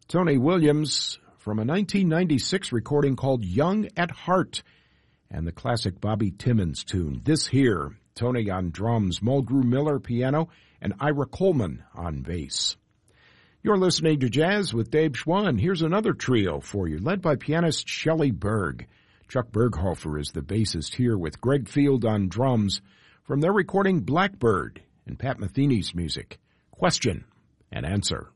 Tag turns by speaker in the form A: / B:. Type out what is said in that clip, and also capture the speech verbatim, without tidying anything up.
A: Tony Williams from a nineteen ninety-six recording called Young at Heart and the classic Bobby Timmons tune. This here, Tony on drums, Mulgrew Miller piano, and Ira Coleman on bass. You're listening to Jazz with Dave Schwann. Here's another trio for you, led by pianist Shelley Berg. Chuck Berghofer is the bassist here with Greg Field on drums from their recording Blackbird and Pat Metheny's music. Question and answer.